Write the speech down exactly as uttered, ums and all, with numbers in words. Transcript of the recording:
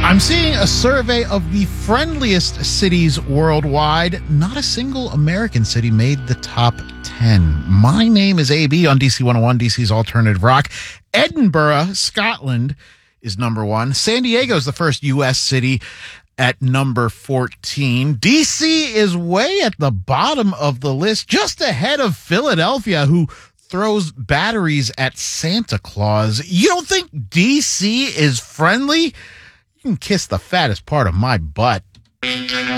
I'm seeing a survey of the friendliest cities worldwide. Not a single American city made the top ten. My name is A B on D C one oh one, D C's Alternative Rock. Edinburgh, Scotland is number one. San Diego is the first U S city at number fourteen. D C is way at the bottom of the list, just ahead of Philadelphia, who throws batteries at Santa Claus. You don't think D C is friendly? You can kiss the fattest part of my butt.